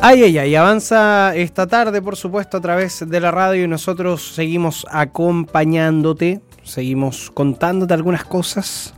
Ay, ay, ay, avanza esta tarde, por supuesto, a través de la radio y nosotros seguimos acompañándote, seguimos contándote algunas cosas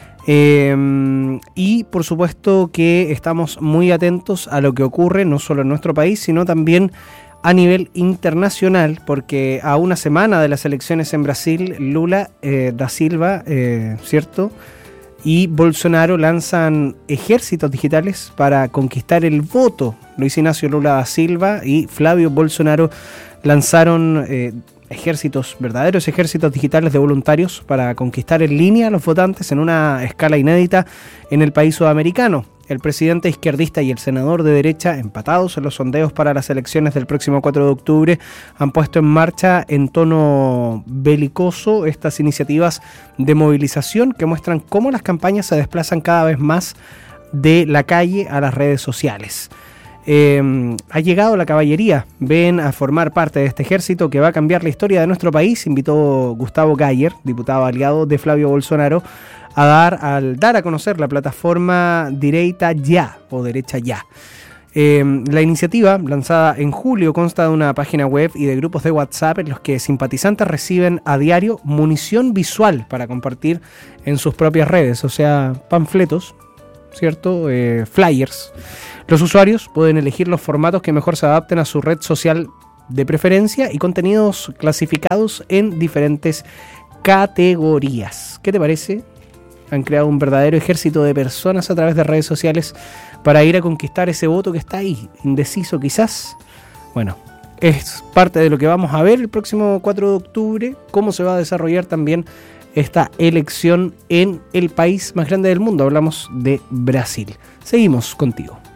y por supuesto que estamos muy atentos a lo que ocurre no solo en nuestro país, sino también a nivel internacional, porque a una semana de las elecciones en Brasil, Lula da Silva, ¿cierto?, y Bolsonaro lanzan ejércitos digitales para conquistar el voto. Luis Ignacio Lula da Silva y Flavio Bolsonaro lanzaron verdaderos ejércitos digitales de voluntarios para conquistar en línea a los votantes en una escala inédita en el país sudamericano. El presidente izquierdista y el senador de derecha, empatados en los sondeos para las elecciones del próximo 4 de octubre, han puesto en marcha en tono belicoso estas iniciativas de movilización que muestran cómo las campañas se desplazan cada vez más de la calle a las redes sociales. Ha llegado la caballería, ven a formar parte de este ejército que va a cambiar la historia de nuestro país, invitó Gustavo Gayer, diputado aliado de Flavio Bolsonaro, al dar a conocer la plataforma Direita Ya o Derecha Ya. La iniciativa, lanzada en julio, consta de una página web y de grupos de WhatsApp en los que simpatizantes reciben a diario munición visual para compartir en sus propias redes, o sea, panfletos, ¿cierto? Flyers. Los usuarios pueden elegir los formatos que mejor se adapten a su red social de preferencia y contenidos clasificados en diferentes categorías. ¿Qué te parece? Han creado un verdadero ejército de personas a través de redes sociales para ir a conquistar ese voto que está ahí, indeciso quizás. Bueno, es parte de lo que vamos a ver el próximo 4 de octubre, cómo se va a desarrollar también esta elección en el país más grande del mundo. Hablamos de Brasil. Seguimos contigo.